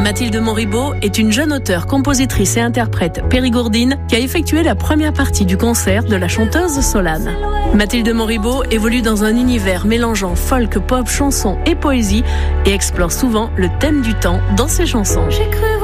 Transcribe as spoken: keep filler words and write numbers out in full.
Mathilde Monribaud est une jeune auteure, compositrice et interprète périgourdine qui a effectué la première partie du concert de la chanteuse Solane. Mathilde Monribaud évolue dans un univers mélangeant folk, pop, chanson et poésie et explore souvent le thème du temps dans ses chansons. J'ai cru